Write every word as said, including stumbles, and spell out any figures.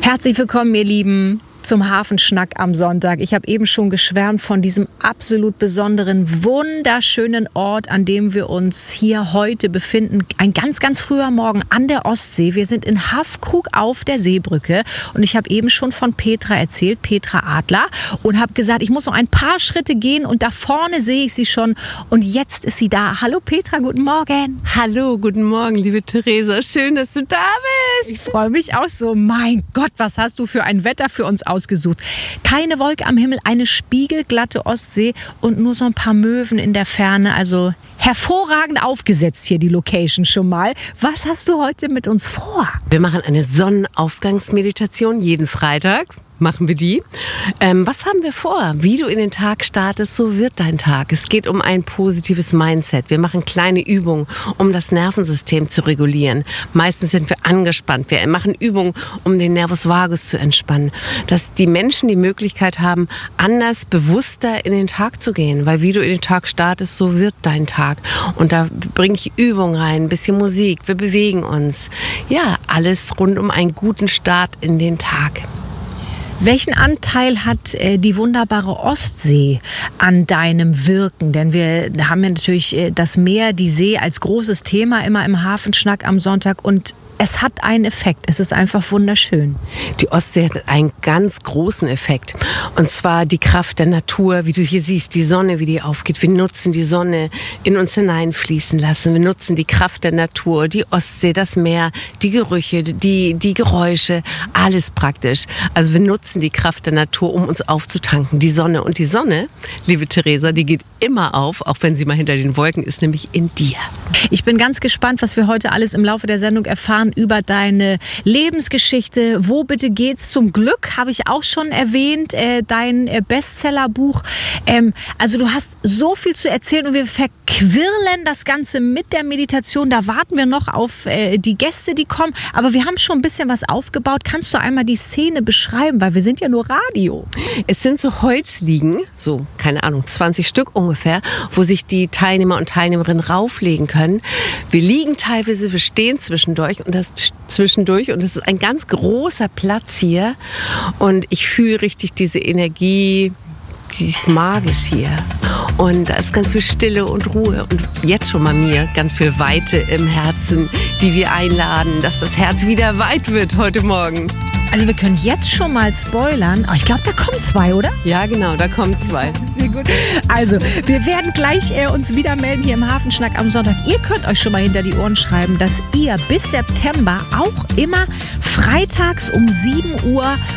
Herzlich willkommen, ihr Lieben, zum Hafenschnack am Sonntag. Ich habe eben schon geschwärmt von diesem absolut besonderen, wunderschönen Ort, an dem wir uns hier heute befinden. Ein ganz, ganz früher Morgen an der Ostsee. Wir sind in Haffkrug auf der Seebrücke und ich habe eben schon von Petra erzählt, Petra Adler, und habe gesagt, ich muss noch ein paar Schritte gehen und da vorne sehe ich sie schon und jetzt ist sie da. Hallo Petra, guten Morgen. Hallo, guten Morgen, liebe Theresa. Schön, dass du da bist. Ich freue mich auch so. Mein Gott, was hast du für ein Wetter für uns ausgesucht. Keine Wolke am Himmel, eine spiegelglatte Ostsee und nur so ein paar Möwen in der Ferne. Also hervorragend aufgesetzt hier die Location schon mal. Was hast du heute mit uns vor? Wir machen eine Sonnenaufgangsmeditation jeden Freitag. Machen wir die. Ähm, was haben wir vor? Wie du in den Tag startest, so wird dein Tag. Es geht um ein positives Mindset. Wir machen kleine Übungen, um das Nervensystem zu regulieren. Meistens sind wir angespannt. Wir machen Übungen, um den Nervus vagus zu entspannen. Dass die Menschen die Möglichkeit haben, anders, bewusster in den Tag zu gehen. Weil wie du in den Tag startest, so wird dein Tag. Und da bringe ich Übungen rein, ein bisschen Musik, wir bewegen uns. Ja, alles rund um einen guten Start in den Tag. Welchen Anteil hat äh, die wunderbare Ostsee an deinem Wirken? Denn wir haben ja natürlich äh, das Meer, die See als großes Thema immer im Hafenschnack am Sonntag und es hat einen Effekt. Es ist einfach wunderschön. Die Ostsee hat einen ganz großen Effekt. Und zwar die Kraft der Natur, wie du hier siehst, die Sonne, wie die aufgeht. Wir nutzen die Sonne in uns hineinfließen lassen. Wir nutzen die Kraft der Natur, die Ostsee, das Meer, die Gerüche, die, die Geräusche, alles praktisch. Also wir nutzen die Kraft der Natur, um uns aufzutanken. Die Sonne. Und die Sonne, liebe Theresa, die geht immer auf, auch wenn sie mal hinter den Wolken ist, nämlich in dir. Ich bin ganz gespannt, was wir heute alles im Laufe der Sendung erfahren über deine Lebensgeschichte. Wo bitte geht's zum Glück? Habe ich auch schon erwähnt, äh, dein äh, Bestsellerbuch. Ähm, also du hast so viel zu erzählen und wir verquirlen das Ganze mit der Meditation. Da warten wir noch auf äh, die Gäste, die kommen. Aber wir haben schon ein bisschen was aufgebaut. Kannst du einmal die Szene beschreiben? Weil wir sind ja nur Radio. Es sind so Holzliegen, so, keine Ahnung, zwanzig Stück ungefähr, wo sich die Teilnehmer und Teilnehmerinnen rauflegen können. Wir liegen teilweise, wir stehen zwischendurch und das zwischendurch und es ist ein ganz großer Platz hier und ich fühle richtig diese Energie, die ist magisch hier und da ist ganz viel Stille und Ruhe und jetzt schon mal mir ganz viel Weite im Herzen, die wir einladen, dass das Herz wieder weit wird heute Morgen. Also wir können jetzt schon mal spoilern. Oh, ich glaube, da kommen zwei, oder? Ja, genau, da kommen zwei. Sehr gut. Also, wir werden gleich äh, uns wieder melden hier im Hafenschnack am Sonntag. Ihr könnt euch schon mal hinter die Ohren schreiben, dass ihr bis September auch immer freitags um sieben Uhr